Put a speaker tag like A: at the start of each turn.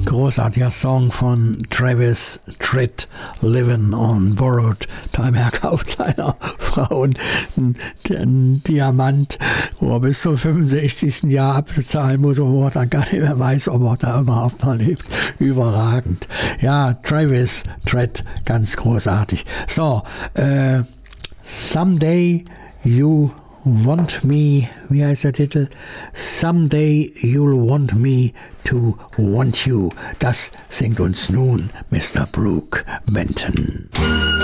A: Großartiger Song von Travis Tritt, Living on Borrowed Time. Er kauft seiner Frau einen Diamant, wo er bis zum 65. Jahr abbezahlen muss, wo er dann gar nicht mehr weiß, ob er da überhaupt noch lebt. Überragend. Ja, Travis Tritt, ganz großartig. So, Someday You Want Me, wie heißt der Titel? Someday You'll Want Me to Want You. Das singt uns nun Mr. Brooke Benton.